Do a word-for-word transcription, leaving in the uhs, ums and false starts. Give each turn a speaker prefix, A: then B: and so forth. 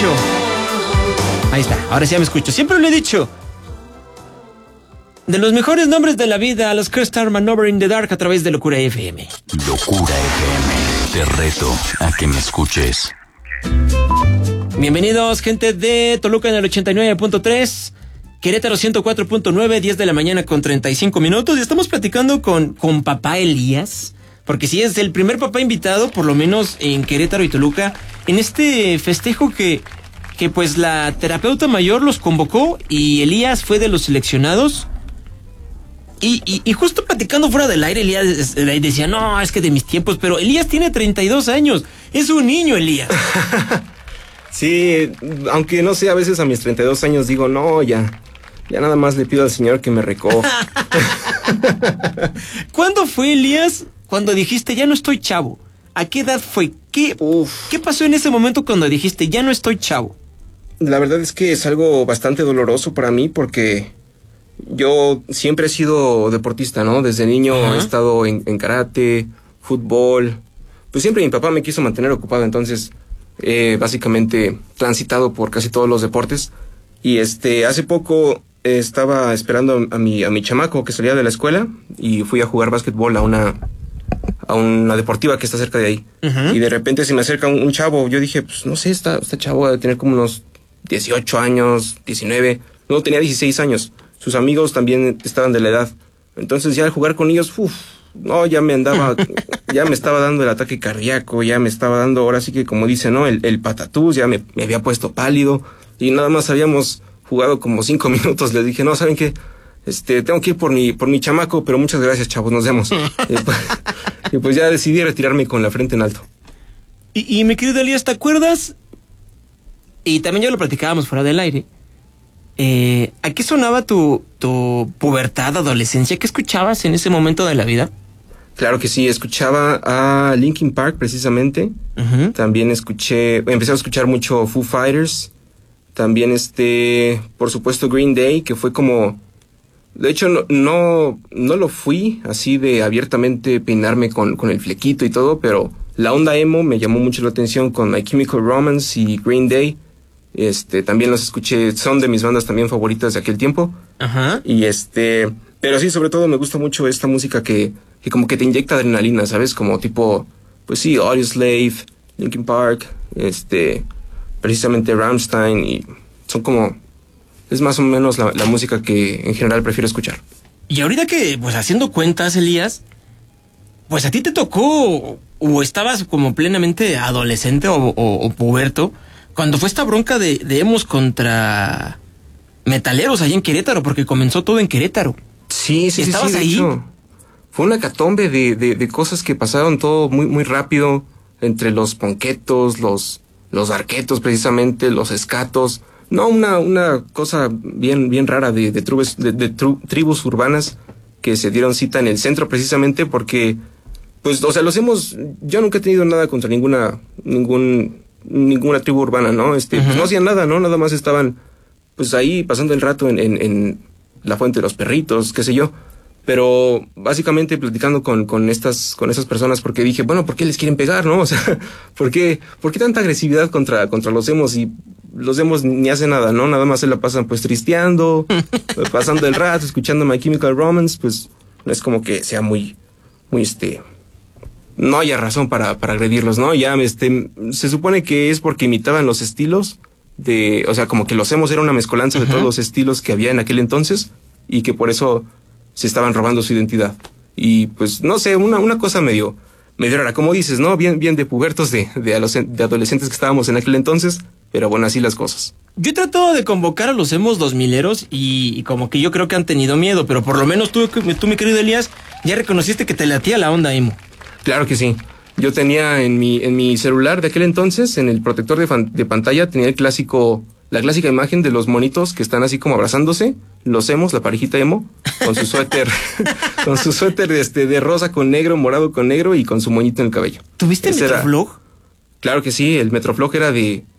A: dicho. Ahí está, ahora sí ya me escucho. Siempre lo he dicho. De los mejores nombres de la vida, los Crystal Manover in the Dark a través de Locura F M.
B: Locura F M. Te reto a que me escuches.
A: Bienvenidos, gente de Toluca en el ochenta y nueve punto tres, Querétaro ciento cuatro punto nueve, diez de la mañana con treinta y cinco minutos. Y estamos platicando con, con papá Elías, porque sí es el primer papá invitado, por lo menos en Querétaro y Toluca, en este festejo que, que pues la terapeuta mayor los convocó y Elías fue de los seleccionados. Y, y, y justo platicando fuera del aire, Elías decía, no, es que de mis tiempos, pero Elías tiene treinta y dos años, es un niño, Elías.
C: Sí, aunque no sé, a veces a mis treinta y dos años digo, no, ya, ya nada más le pido al Señor que me recoja.
A: ¿Cuándo fue, Elías, cuando dijiste, ya no estoy chavo? ¿A qué edad fue? ¿Qué, ¿Qué pasó en ese momento cuando dijiste, ya no estoy chavo?
C: La verdad es que es algo bastante doloroso para mí porque yo siempre he sido deportista, ¿no? Desde niño uh-huh. he estado en, en karate, fútbol. Pues siempre mi papá me quiso mantener ocupado, entonces he básicamente transitado por casi todos los deportes. Y este, hace poco eh, estaba esperando a mi, a mi chamaco que salía de la escuela y fui a jugar básquetbol a una, a una deportiva que está cerca de ahí. Uh-huh. Y de repente se me acerca un, un chavo. Yo dije, pues no sé, esta, este chavo debe tener como unos dieciocho años, diecinueve. No, tenía dieciséis años. Sus amigos también estaban de la edad. Entonces ya al jugar con ellos, uff, no, ya me andaba, ya me estaba dando el ataque cardíaco, ya me estaba dando, ahora sí que como dice, ¿no? El, el patatús, ya me, me había puesto pálido y nada más habíamos jugado como cinco minutos. Les dije, no, ¿saben qué? Este, tengo que ir por mi, por mi chamaco, pero muchas gracias, chavos, nos vemos. y, pues, y pues ya decidí retirarme con la frente en alto.
A: Y, y mi querido Elías, ¿te acuerdas? Y también ya lo platicábamos fuera del aire. Eh, ¿A qué sonaba tu, tu pubertad, adolescencia? ¿Qué escuchabas en ese momento de la vida?
C: Claro que sí, escuchaba a Linkin Park precisamente. Uh-huh. También escuché, empecé a escuchar mucho Foo Fighters. También este, por supuesto Green Day, que fue como, de hecho no, no, no lo fui así de abiertamente peinarme con, con el flequito y todo, pero la onda emo me llamó mucho la atención con My Chemical Romance y Green Day. Este, también los escuché, son de mis bandas también favoritas de aquel tiempo. Ajá. Y este, pero sí, sobre todo me gusta mucho esta música que, que como que te inyecta adrenalina, ¿sabes? Como tipo, pues sí, Audioslave, Linkin Park, este, precisamente Rammstein, y son como, es más o menos la, la música que en general prefiero escuchar.
A: Y ahorita que, pues haciendo cuentas, Elías, pues a ti te tocó, o estabas como plenamente adolescente o, o, o puberto, cuando fue esta bronca de, de emos contra metaleros allá en Querétaro, porque comenzó todo en Querétaro.
C: Sí, sí,
A: ¿Estabas
C: sí, sí,
A: ahí?
C: Hecho, fue una catombe de, de, de cosas que pasaron todo muy, muy rápido, entre los ponquetos, los, los arquetos precisamente, los escatos. No, una, una cosa bien, bien rara de, de, tribus, de, de tru, tribus urbanas que se dieron cita en el centro precisamente porque, pues, o sea, los hemos, yo nunca he tenido nada contra ninguna, ningún... ninguna tribu urbana, ¿no? Este, uh-huh. Pues no hacían nada, ¿no? Nada más estaban, pues ahí pasando el rato en, en, en la fuente de los perritos, qué sé yo. Pero básicamente platicando con, con estas, con esas personas, porque dije, bueno, ¿por qué les quieren pegar, no? O sea, ¿por qué, por qué tanta agresividad contra, contra los emos? Y los emos ni hacen nada, ¿no? Nada más se la pasan pues tristeando, pasando el rato, escuchando My Chemical Romance, pues no es como que sea muy, muy este... no haya razón para, para agredirlos, ¿no? Ya, este, se supone que es porque imitaban los estilos de, o sea, como que los emos era una mezcolanza uh-huh. de todos los estilos que había en aquel entonces y que por eso se estaban robando su identidad. Y pues, no sé, una, una cosa medio, medio rara, como dices, ¿no? Bien, bien de pubertos, de, de, de adolescentes que estábamos en aquel entonces, pero bueno, así las cosas.
A: Yo he tratado de convocar a los emos dos mileros y, y como que yo creo que han tenido miedo, pero por lo menos tú, tú, mi querido Elías, ya reconociste que te latía la onda emo.
C: Claro que sí. Yo tenía en mi, en mi celular de aquel entonces, en el protector de, fan, de pantalla, tenía el clásico, la clásica imagen de los monitos que están así como abrazándose, los emos, la parejita emo, con su suéter, con su suéter de, este, de rosa con negro, morado con negro y con su moñito en el cabello.
A: ¿Tuviste el Metroflog?
C: Claro que sí, el Metroflog era de,